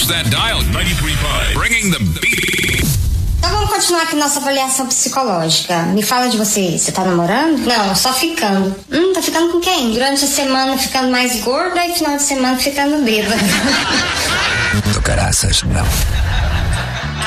that dial. 93.5. Bringing the beat. Então vamos continuar aqui nossa avaliação psicológica. Me fala de você. Você tá namorando? Não, só ficando. Tá ficando com quem? Durante a semana ficando mais gorda e final de semana ficando bêbada. Do caraças, não.